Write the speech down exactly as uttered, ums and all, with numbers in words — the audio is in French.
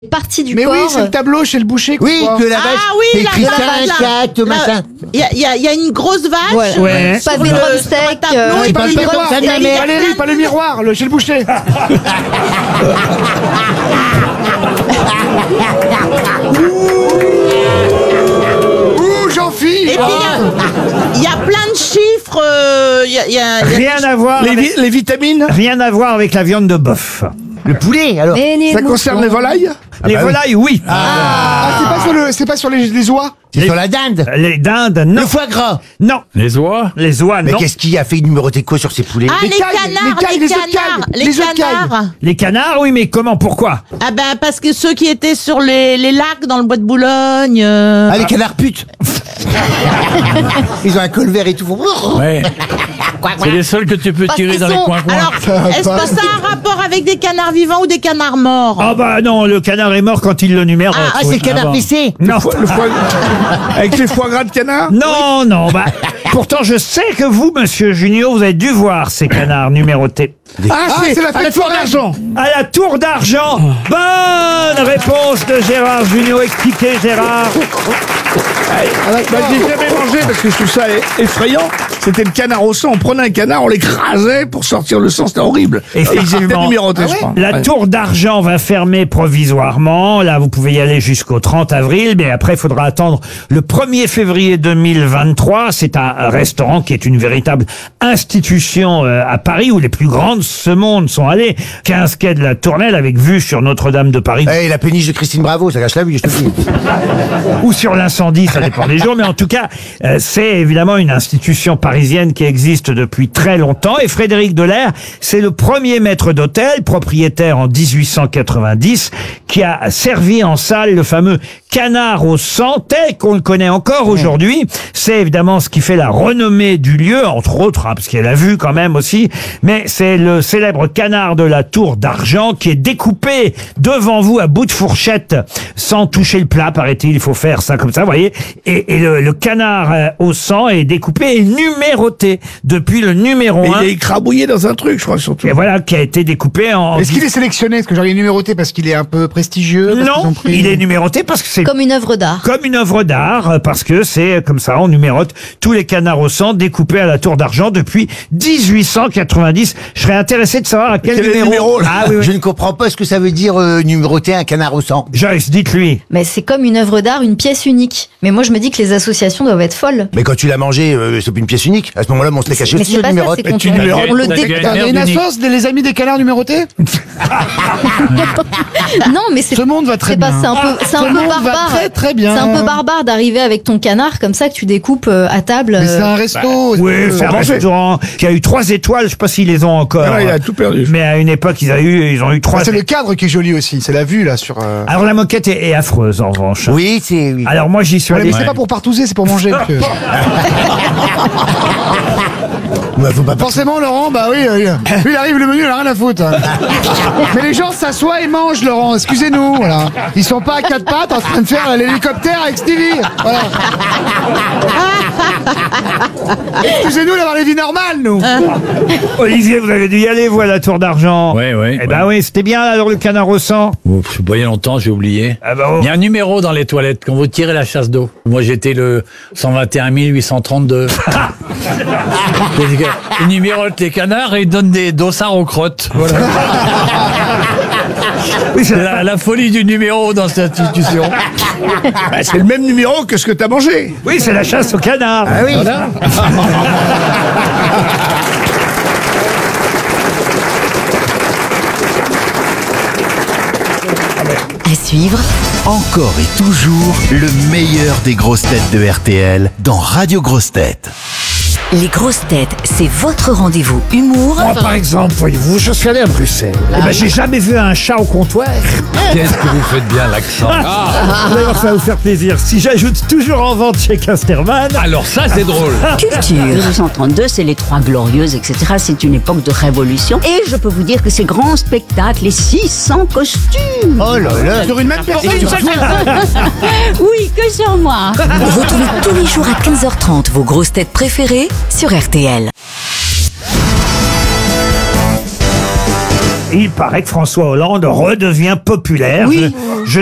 Partie du Mais corps. oui, c'est le tableau chez le boucher. Oui, que la vache, Ah oui, c'est la- écrit la- cinq, la- quatre, machin. Il y a, il y a- il y a une grosse vache. Ouais. Ouais. sur Pavé le- de sur un steak, tableau, euh, et C'est pas puis le il y a- miroir, il y a- il y a Valérie, plein pas de- le miroir, le, chez le boucher. Ouh, Jean-Philippe. Et puis il y a- il y, a plein de chiffres. euh, Il y a, il y a- il y a Rien des- à voir. Les, avec- vi- les vitamines. Rien à voir avec la viande de bœuf. Le poulet, alors. Mais les Ça moutons. concerne les volailles. Les bah oui. volailles, oui. Ah, c'est pas sur le, c'est pas sur les, les oies. C'est sur la dinde. Les dindes, non. Le foie gras. Non. Les oies? Les oies, Mais non. qu'est-ce qui a fait numéroter quoi sur ces poulets? Ah, Les les, cailles, canards, les cailles, les les œufs de canards, cailles, les les œufs de cailles. canards. Les canards, oui, mais comment, pourquoi? Ah ben parce que ceux qui étaient sur les, les lacs dans le bois de Boulogne. euh, Ah, les canards putes. Ils ont un col vert et tout. Ouais. C'est les seuls que tu peux Parce tirer qu'ils dans les sont- coins-coins. Alors, est-ce que ça a un rapport avec des canards vivants ou des canards morts? Ah bah non, le canard est mort quand il le numérote. Ah, Ah, c'est oui. le canard bon. pissé. Non. Le foie, avec les foie gras de canard. Non, non, bah, pourtant je sais que vous, monsieur Junio, vous avez dû voir ces canards numérotés. Ah, c'est la fête foire d'argent. À la tour d'argent. Bonne réponse de Gérard Junio. Expliquez, Gérard. Bah, j'ai jamais mangé parce que je trouve ça e- effrayant. C'était le canard au sang. On prenait un canard, on l'écrasait pour sortir le sang. C'était horrible. Et ils étaient Effectivement. numérotés, je crois. La Ouais. tour d'argent va fermer provisoirement. Là, vous pouvez y aller jusqu'au trente avril, mais après, il faudra attendre le premier février deux mille vingt-trois. C'est un restaurant qui est une véritable institution euh, à Paris, où les plus grandes de ce monde sont allées. quinze quai de la Tournelle, avec vue sur Notre-Dame de Paris. Eh, la péniche de Christine Bravo, ça gâche la vue, je te le dis. Ou sur l'incendie, ça dépend des jours, mais en tout cas, euh, c'est évidemment une institution parisienne qui existe depuis très longtemps. Et Frédéric Delair, c'est le premier maître d'hôtel, propriétaire en dix-huit cent quatre-vingt-dix, qui a servi en salle le fameux canard au sang, tel qu'on le connaît encore aujourd'hui. C'est évidemment ce qui fait la renommée du lieu, entre autres, hein, parce qu'il y a la vue quand même aussi, mais c'est le célèbre canard de la Tour d'Argent qui est découpé devant vous à bout de fourchette, sans toucher le plat, paraît-il, il faut faire ça comme ça, vous voyez. Et, et le, le canard euh, au sang est découpé et numéroté depuis le numéro Et un. il est écrabouillé dans un truc, je crois, surtout. Et voilà, qui a été découpé en... Est-ce qu'il est sélectionné? Est-ce que genre il est numéroté parce qu'il est un peu prestigieux? parce qu'ils Non, ont pris- il est numéroté parce que c'est Comme une œuvre d'art. comme une œuvre d'art, euh, parce que c'est comme ça, on numérote tous les canards au sang découpés à la Tour d'Argent depuis dix-huit cent quatre-vingt-dix. Je serais intéressé de savoir à quel, Quel est le numéro. numéro, là Ah oui, oui. Je ne comprends pas ce que ça veut dire euh, numéroter un canard au sang. Joyce, dites-lui. Mais c'est comme une œuvre d'art, une pièce unique. Mais moi, je me dis que les associations doivent être folles. Mais quand tu l'as mangé, euh, c'est plus une pièce unique. À ce moment-là, mon steak haché Mais aussi, c'est je pas ça, numérote. c'est quand tu on, numérotes. on le T'as dé- gagné. T'as une unique. assoce des amis des canards numérotés? Non, mais c'est Ce monde va très c'est pas- bien. c'est un peu, c'est Ce un peu monde va barbare. très, très bien. C'est un peu barbare d'arriver avec ton canard comme ça que tu découpes euh, à table. Mais c'est euh, un resto. Oui, c'est un Comment c'est? restaurant qui a eu trois étoiles. Je sais pas s'ils les ont encore. Ah ouais, il a tout perdu. Mais à une époque, ils, a eu, ils ont eu trois. Ah, c'est le cadre qui est joli aussi. C'est la vue là sur. euh, Alors la moquette est, est affreuse en revanche. Oui, c'est... Oui. Alors moi j'y suis Ouais, allé. mais c'est pas pour partouzer, c'est pour manger. monsieur. Ouais, faut pas... Forcément, Laurent, bah oui, euh, lui, il arrive le menu, il a rien à foutre. Mais les gens s'assoient et mangent, Laurent. Excusez-nous, voilà. Ils sont pas à quatre pattes en train de faire l'hélicoptère avec Stevie. Voilà. Excusez-nous d'avoir les vies normales, nous. Olivier, vous avez dû y aller, vous, à la Tour d'Argent. Ouais, ouais, Eh ben ouais. oui, c'était bien alors le canard au sang. Ouf, je voyais longtemps, j'ai oublié. Ah bah, oh. Il y a un numéro dans les toilettes quand vous tirez la chasse d'eau. Moi, j'étais le cent vingt et un mille huit cent trente-deux. Ils numérotent les canards et ils donnent des dossards aux crottes. Voilà. Oui, C'est c'est la, la folie du numéro dans cette institution. Bah, c'est le même numéro que ce que t'as mangé. oui, c'est la chasse au canard. Ah oui. Voilà. À suivre, Encore et toujours le meilleur des grosses têtes de R T L dans Radio Grosses Têtes. les grosses têtes, c'est votre rendez-vous humour Moi, par exemple, voyez-vous, je suis allé à Bruxelles. Eh ben, j'ai jamais vu un chat au comptoir. Qu'est-ce que vous faites bien l'accent. D'ailleurs, ça va vous faire plaisir. Si j'ajoute toujours en vente chez Casterman. Alors ça, c'est drôle. culture. dix-huit cent trente-deux, c'est les Trois Glorieuses, et cetera. C'est une époque de révolution. Et je peux vous dire que ces grands spectacles, les six cents costumes. Oh là là. Sur une même personne. Oui, que sur moi. Retrouvez tous les jours à quinze heures trente vos grosses têtes préférées sur R T L. Il paraît que François Hollande redevient populaire. Oui. Je, je